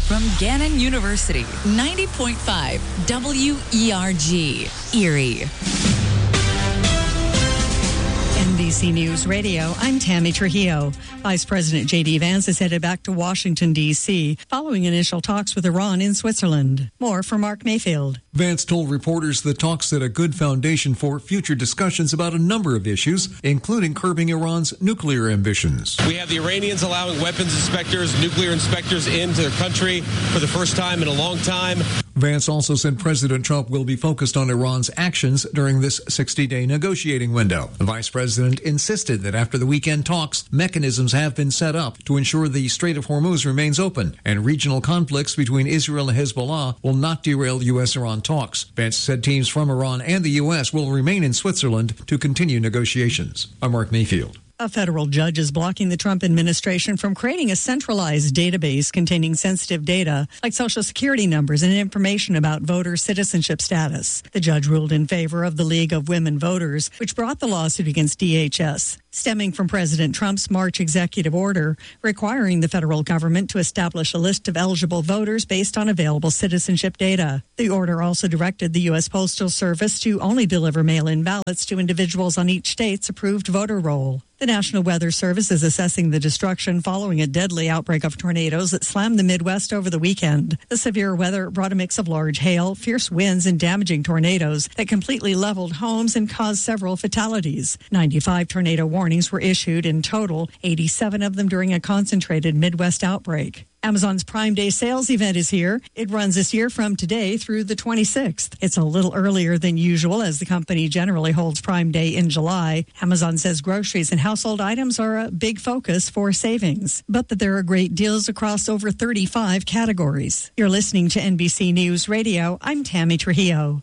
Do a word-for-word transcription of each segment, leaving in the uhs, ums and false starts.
from Gannon University, ninety point five W E R G, Erie. N B C News Radio, I'm Tammy Trujillo. Vice President J D. Vance is headed back to Washington, D C, following initial talks with Iran in Switzerland. More from Mark Mayfield. Vance told reporters the talks set a good foundation for future discussions about a number of issues, including curbing Iran's nuclear ambitions. We have the Iranians allowing weapons inspectors, nuclear inspectors into their country for the first time in a long time. Vance also said President Trump will be focused on Iran's actions during this sixty-day negotiating window. The vice president insisted that after the weekend talks, mechanisms have been set up to ensure the Strait of Hormuz remains open, and regional conflicts between Israel and Hezbollah will not derail U S Iran talks. Vance said teams from Iran and the U S will remain in Switzerland to continue negotiations. I'm Mark Mayfield. A federal judge is blocking the Trump administration from creating a centralized database containing sensitive data like Social Security numbers and information about voter citizenship status. The judge ruled in favor of the League of Women Voters, which brought the lawsuit against D H S, stemming from President Trump's March executive order requiring the federal government to establish a list of eligible voters based on available citizenship data. The order also directed the U S Postal Service to only deliver mail-in ballots to individuals on each state's approved voter roll. The National Weather Service is assessing the destruction following a deadly outbreak of tornadoes that slammed the Midwest over the weekend. The severe weather brought a mix of large hail, fierce winds, and damaging tornadoes that completely leveled homes and caused several fatalities. ninety-five tornado warnings were issued in total, eighty-seven of them during a concentrated Midwest outbreak. Amazon's Prime Day sales event is here. It runs this year from today through the twenty-sixth. It's a little earlier than usual as the company generally holds Prime Day in July. Amazon says groceries and household items are a big focus for savings, but that there are great deals across over thirty-five categories. You're listening to N B C News Radio. I'm Tammy Trujillo.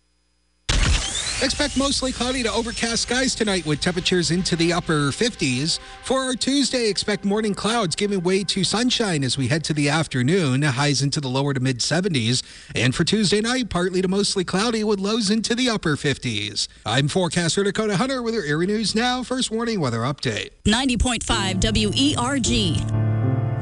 Expect mostly cloudy to overcast skies tonight with temperatures into the upper fifties. For our Tuesday, expect morning clouds giving way to sunshine as we head to the afternoon, highs into the lower to mid seventies. And for Tuesday night, partly to mostly cloudy with lows into the upper fifties. I'm forecaster Dakota Hunter with your Erie News Now First Warning Weather Update. ninety point five W E R G.